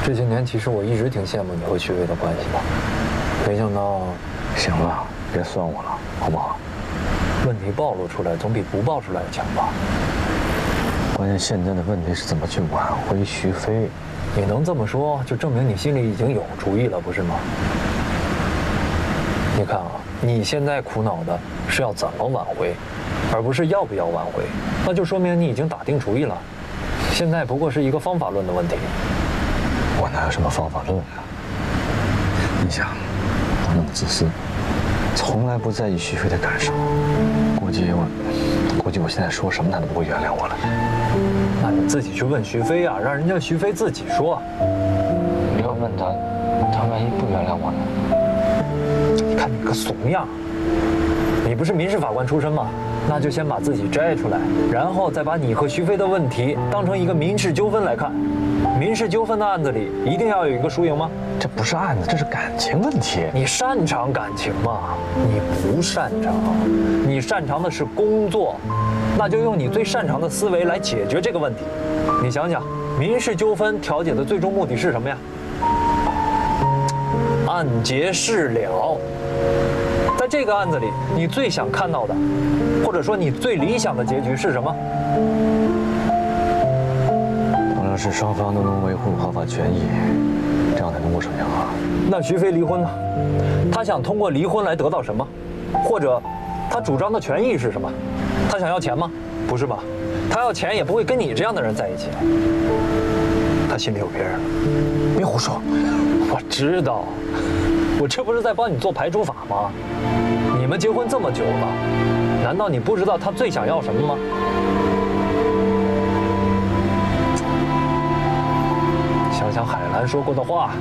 这些年其实我一直挺羡慕你和徐飞的关系的，没想到…… 行了，别酸我了，好不好？ 问题暴露出来总比不爆出来的强吧？ 关键现在的问题是怎么去挽回徐飞。 你能这么说，就证明你心里已经有主意了，不是吗？你看啊，你现在苦恼的是要怎么挽回，而不是要不要挽回，那就说明你已经打定主意了。现在不过是一个方法论的问题。 我哪有什么方法论啊？你想，我那么自私，从来不在意徐飞的感受，估计我现在说什么他都不会原谅我了。 那你自己去问徐飞啊，让人家徐飞自己说。 你要问他，他万一不原谅我呢？ 你看你个怂样！你不是民事法官出身吗？那就先把自己摘出来，然后再把你和徐飞的问题当成一个民事纠纷来看。民事纠纷的案子里一定要有一个输赢吗？ 这不是案子，这是感情问题。 你擅长感情吗？你不擅长，你擅长的是工作，那就用你最擅长的思维来解决这个问题。你想想，民事纠纷调解的最终目的是什么呀？案结事了。在这个案子里，你最想看到的，或者说你最理想的结局是什么？ 当然是双方都能维护合法权益，这样才能过审量啊。 那徐飞离婚呢？他想通过离婚来得到什么？或者，他主张的权益是什么？他想要钱吗？不是吧？他要钱也不会跟你这样的人在一起。他心里有别人了。 别胡说！ 我知道，我这不是在帮你做排除法吗？你们结婚这么久了，难道你不知道他最想要什么吗？想想海兰说过的话，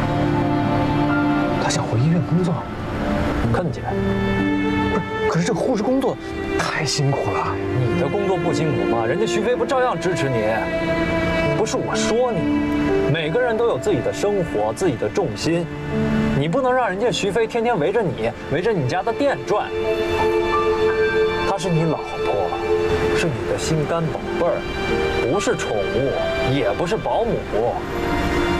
他想回医院工作。 看见？ 不是，可是这个护士工作太辛苦了。 你的工作不辛苦吗？人家徐飞不照样支持你？不是我说你，每个人都有自己的生活，自己的重心，你不能让人家徐飞天天围着你家的店转。她是你老婆，是你的心肝宝贝儿，不是宠物，也不是保姆。